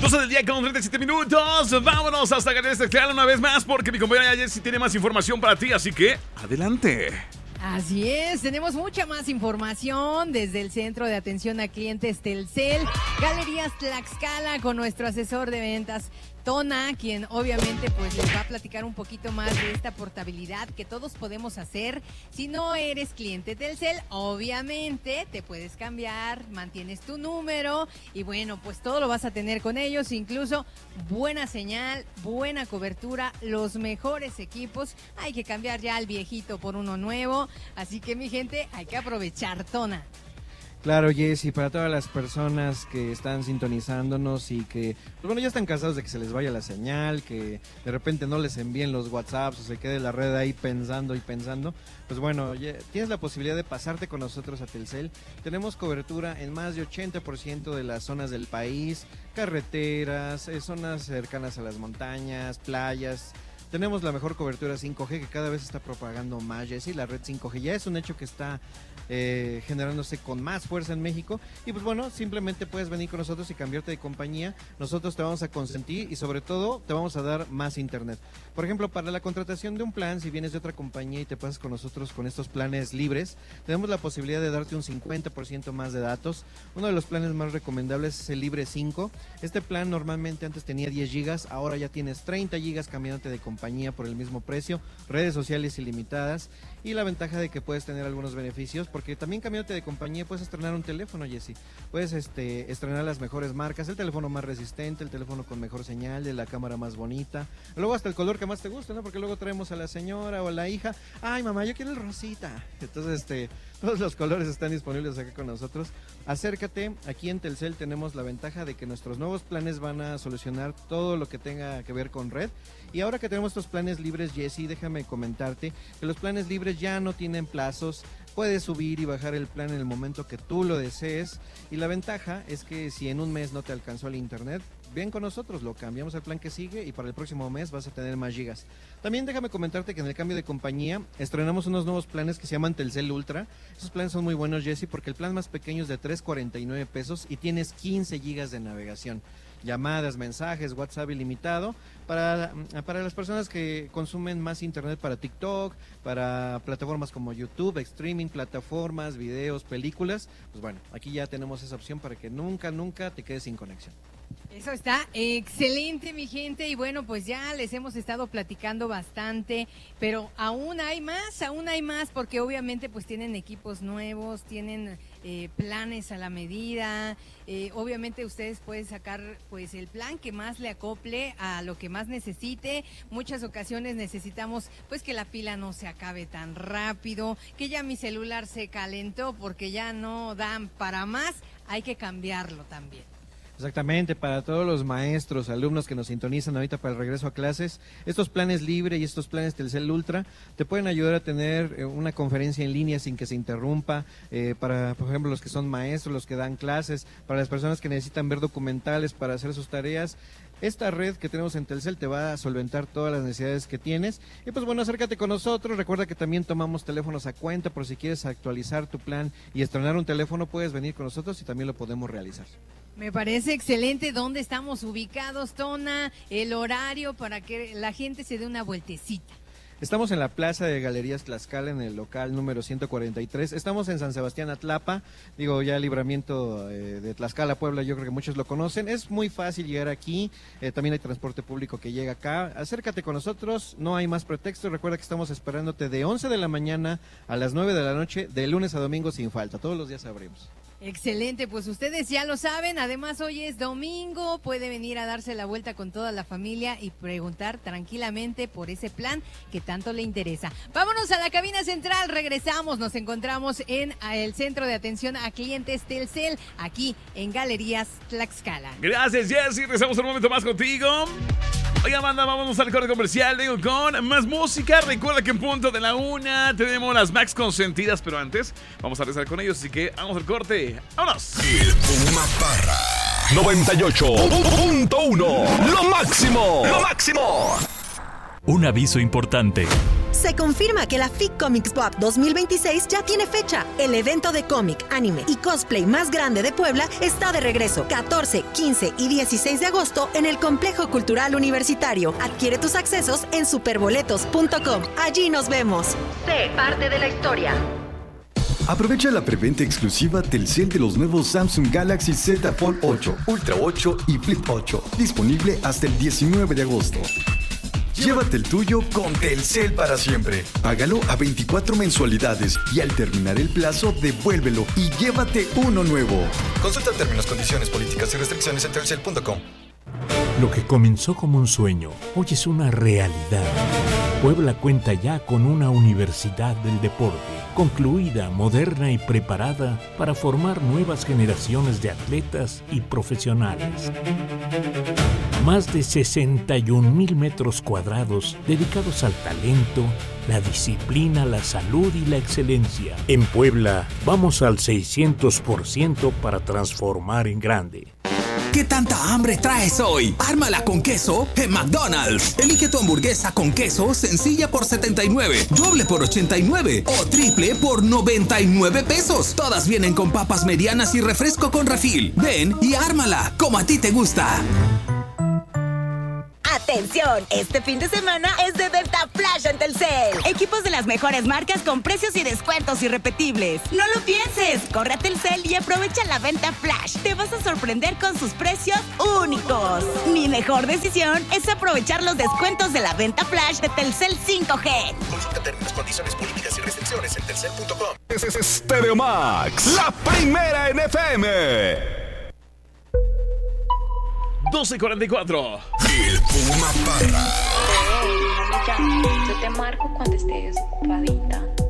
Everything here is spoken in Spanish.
12 del día con 37 minutos. Vámonos hasta Galerías Tlaxcala una vez más porque mi compañera Jessie tiene más información para ti, así que adelante. Así es, tenemos mucha más información desde el Centro de Atención a Clientes Telcel, Galerías Tlaxcala, con nuestro asesor de ventas, Tona, quien obviamente pues les va a platicar un poquito más de esta portabilidad que todos podemos hacer. Si no eres cliente Telcel, obviamente te puedes cambiar, mantienes tu número y bueno, pues todo lo vas a tener con ellos, incluso buena señal, buena cobertura, los mejores equipos. Hay que cambiar ya al viejito por uno nuevo, así que mi gente, hay que aprovechar, Tona. Claro, Jessy, para todas las personas que están sintonizándonos y que, pues bueno, ya están cansados de que se les vaya la señal, que de repente no les envíen los WhatsApps o se quede la red ahí pensando, pues bueno, tienes la posibilidad de pasarte con nosotros a Telcel. Tenemos cobertura en más de 80% de las zonas del país, carreteras, zonas cercanas a las montañas, playas. Tenemos la mejor cobertura 5G que cada vez está propagando más, Jessy. La red 5G ya es un hecho que está generándose con más fuerza en México. Y pues bueno, simplemente puedes venir con nosotros y cambiarte de compañía. Nosotros te vamos a consentir y sobre todo te vamos a dar más internet. Por ejemplo, para la contratación de un plan, si vienes de otra compañía y te pasas con nosotros con estos planes libres, tenemos la posibilidad de darte un 50% más de datos. Uno de los planes más recomendables es el Libre 5. Este plan normalmente antes tenía 10 gigas, ahora ya tienes 30 gigas cambiándote de compañía por el mismo precio, redes sociales ilimitadas y la ventaja de que puedes tener algunos beneficios, porque también cambiándote de compañía puedes estrenar un teléfono, Jessy. Puedes estrenar las mejores marcas, el teléfono más resistente, el teléfono con mejor señal, de la cámara más bonita, luego hasta el color que más te guste, ¿no? Porque luego traemos a la señora o a la hija, ay mamá, yo quiero el rosita. Entonces todos los colores están disponibles acá con nosotros. Acércate, aquí en Telcel tenemos la ventaja de que nuestros nuevos planes van a solucionar todo lo que tenga que ver con red. Y ahora que tenemos estos planes libres, Jessy, déjame comentarte que los planes libres ya no tienen plazos. Puedes subir y bajar el plan en el momento que tú lo desees. Y la ventaja es que si en un mes no te alcanzó el internet, ven con nosotros, lo cambiamos al plan que sigue y para el próximo mes vas a tener más gigas. También déjame comentarte que en el cambio de compañía estrenamos unos nuevos planes que se llaman Telcel Ultra. Esos planes son muy buenos, Jessy, porque el plan más pequeño es de $3.49 y tienes 15 gigas de navegación. Llamadas, mensajes, WhatsApp ilimitado para las personas que consumen más internet para TikTok, para plataformas como YouTube, streaming, plataformas, videos, películas. Pues bueno, aquí ya tenemos esa opción para que nunca te quedes sin conexión. Eso está excelente, mi gente, y bueno, pues ya les hemos estado platicando bastante, pero aún hay más, porque obviamente pues tienen equipos nuevos, tienen planes a la medida, obviamente ustedes pueden sacar pues el plan que más le acople a lo que más necesite. Muchas ocasiones necesitamos pues que la pila no se acabe tan rápido, que ya mi celular se calentó porque ya no dan para más, hay que cambiarlo también. Exactamente, para todos los maestros, alumnos que nos sintonizan ahorita para el regreso a clases, estos planes Libre y estos planes Telcel Ultra te pueden ayudar a tener una conferencia en línea sin que se interrumpa, para, por ejemplo, los que son maestros, los que dan clases, para las personas que necesitan ver documentales para hacer sus tareas. Esta red que tenemos en Telcel te va a solventar todas las necesidades que tienes. Y pues bueno, acércate con nosotros. Recuerda que también tomamos teléfonos a cuenta por si quieres actualizar tu plan y estrenar un teléfono, puedes venir con nosotros y también lo podemos realizar. Me parece excelente. ¿Dónde estamos ubicados, Tona? El horario para que la gente se dé una vueltecita. Estamos en la Plaza de Galerías Tlaxcala, en el local número 143. Estamos en San Sebastián Atlapa, digo ya libramiento de Tlaxcala, Puebla, yo creo que muchos lo conocen. Es muy fácil llegar aquí, también hay transporte público que llega acá. Acércate con nosotros, no hay más pretexto. Recuerda que estamos esperándote de 11 de la mañana a las 9 de la noche, de lunes a domingo sin falta. Todos los días abrimos. Excelente, pues ustedes ya lo saben, además hoy es domingo, puede venir a darse la vuelta con toda la familia y preguntar tranquilamente por ese plan que tanto le interesa. Vámonos a la cabina central, regresamos, nos encontramos en el Centro de Atención a Clientes Telcel, aquí en Galerías Tlaxcala. Gracias, Jessy, regresamos un momento más contigo. Oiga, banda, vámonos al corte comercial, digo, con más música. Recuerda que en punto de la 1 tenemos las Max consentidas, pero antes vamos a regresar con ellos, así que vamos al corte. ¡Vámonos! El Puma Parra 98.1. Lo máximo. Lo máximo. Un aviso importante. Se confirma que la FIC Comics Pop 2026 ya tiene fecha. El evento de cómic, anime y cosplay más grande de Puebla está de regreso. 14, 15 y 16 de agosto en el Complejo Cultural Universitario. Adquiere tus accesos en superboletos.com. Allí nos vemos. Sé parte de la historia. Aprovecha la preventa exclusiva Telcel de los nuevos Samsung Galaxy Z Fold 8, Ultra 8 y Flip 8. Disponible hasta el 19 de agosto. Llévate el tuyo con Telcel para siempre. Págalo a 24 mensualidades y al terminar el plazo, devuélvelo y llévate uno nuevo. Consulta términos, condiciones, políticas y restricciones en telcel.com. Lo que comenzó como un sueño, hoy es una realidad. Puebla cuenta ya con una universidad del deporte, concluida, moderna y preparada para formar nuevas generaciones de atletas y profesionales. Más de 61,000 metros cuadrados dedicados al talento, la disciplina, la salud y la excelencia. En Puebla, vamos al 600% para transformar en grande. ¿Qué tanta hambre traes hoy? Ármala con queso en McDonald's. Elige tu hamburguesa con queso sencilla por 79, doble por 89 o triple por 99 pesos. Todas vienen con papas medianas y refresco con refil. Ven y ármala como a ti te gusta. ¡Atención! Este fin de semana es de Venta Flash en Telcel. Equipos de las mejores marcas con precios y descuentos irrepetibles. ¡No lo pienses! Corre a Telcel y aprovecha la Venta Flash. Te vas a sorprender con sus precios únicos. Mi mejor decisión es aprovechar los descuentos de la Venta Flash de Telcel 5G. Consulta términos, condiciones, políticas y restricciones en telcel.com. Es Stereo Max, la primera en FM. 12:44. El Puma Parra. Yo te marco cuando estés ocupadita.